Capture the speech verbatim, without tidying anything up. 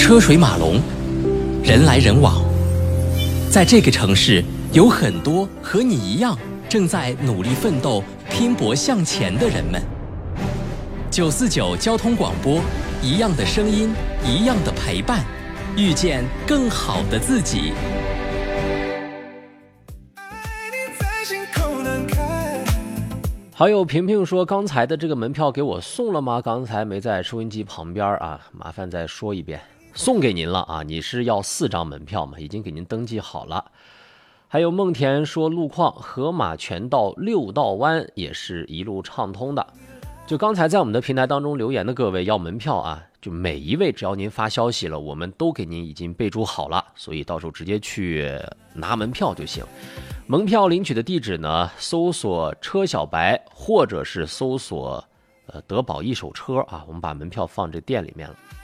车水马龙，人来人往。在这个城市，有很多和你一样正在努力奋斗、拼搏向前的人们。九四九交通广播，一样的声音，一样的陪伴，遇见更好的自己。 好友平平说，刚才的这个门票给我送了吗？刚才没在收音机旁边啊，麻烦再说一遍。送给您了啊，你是要四张门票吗？已经给您登记好了。还有梦田说，路况河马全道六道湾也是一路畅通的。就刚才在我们的平台当中留言的各位要门票啊，就每一位只要您发消息了，我们都给您已经备注好了，所以到时候直接去拿门票就行。门票领取的地址呢，搜索车小白或者是搜索呃德宝一手车啊，我们把门票放这店里面了。